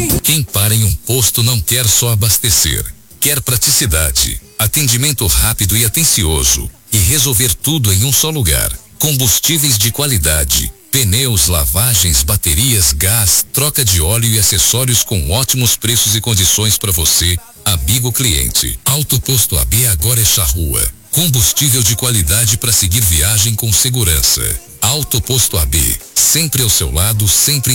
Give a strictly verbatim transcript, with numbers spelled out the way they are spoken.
Quem para em um posto não quer só abastecer, quer praticidade, atendimento rápido e atencioso, e resolver tudo em um só lugar. Combustíveis de qualidade, pneus, lavagens, baterias, gás, troca de óleo e acessórios com ótimos preços e condições para você, amigo cliente. Auto Posto A B agora é Charrua. Combustível de qualidade para seguir viagem com segurança. Auto Posto A B, sempre ao seu lado, sempre